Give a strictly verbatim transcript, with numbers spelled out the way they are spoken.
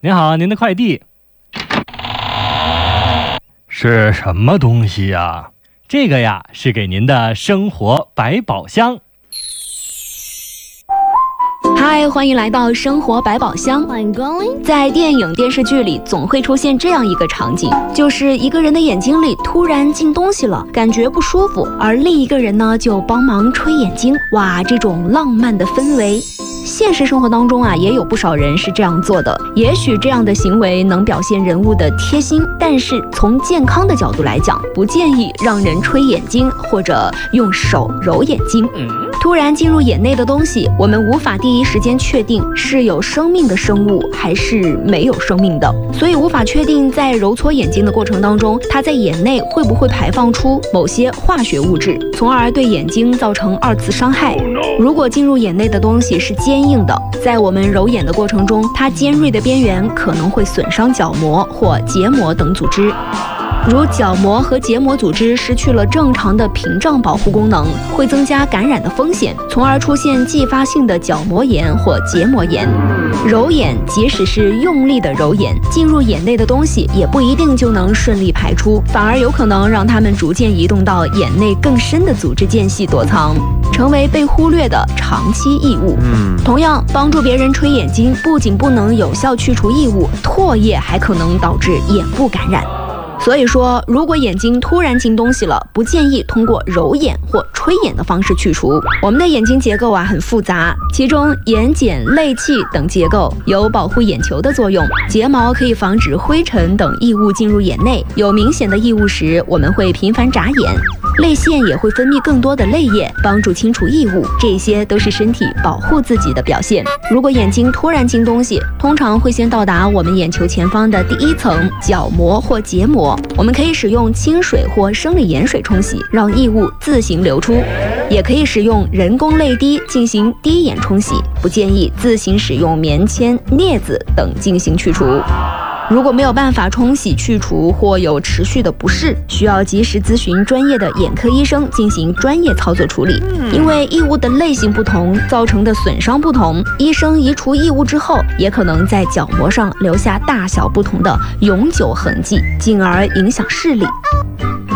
您好，您的快递。 是什么东西呀？ 这个呀，是给您的生活百宝箱。 嗨，欢迎来到生活百宝箱。在电影电视剧里总会出现这样一个场景，就是一个人的眼睛里突然进东西了，感觉不舒服，而另一个人呢就帮忙吹眼睛。哇，这种浪漫的氛围，现实生活当中啊也有不少人是这样做的。也许这样的行为能表现人物的贴心，但是从健康的角度来讲，不建议让人吹眼睛或者用手揉眼睛。突然进入眼内的东西，我们无法第一时间确定是有生命的生物还是没有生命的，所以无法确定在揉搓眼睛的过程当中，它在眼内会不会排放出某些化学物质，从而对眼睛造成二次伤害。如果进入眼内的东西是坚硬的，在我们揉眼的过程中，它尖锐的边缘可能会损伤角膜或结膜等组织。如角膜和结膜组织失去了正常的屏障保护功能，会增加感染的风险，从而出现继发性的角膜炎或结膜炎。揉眼，即使是用力的揉眼，进入眼内的东西也不一定就能顺利排出，反而有可能让它们逐渐移动到眼内更深的组织间隙躲藏，成为被忽略的长期异物。嗯，同样，帮助别人吹眼睛，不仅不能有效去除异物，唾液还可能导致眼部感染。所以说，如果眼睛突然进东西了，不建议通过揉眼或吹眼的方式去除。我们的眼睛结构啊很复杂，其中眼睑、泪气等结构有保护眼球的作用，睫毛可以防止灰尘等异物进入眼内，有明显的异物时，我们会频繁眨眼。泪腺也会分泌更多的泪液，帮助清除异物，这些都是身体保护自己的表现。如果眼睛突然进东西，通常会先到达我们眼球前方的第一层角膜或结膜，我们可以使用清水或生理盐水冲洗，让异物自行流出，也可以使用人工泪滴进行滴眼冲洗，不建议自行使用棉签、镊子等进行去除。如果没有办法冲洗去除或有持续的不适，需要及时咨询专业的眼科医生进行专业操作处理。因为异物的类型不同，造成的损伤不同，医生移除异物之后，也可能在角膜上留下大小不同的永久痕迹，进而影响视力。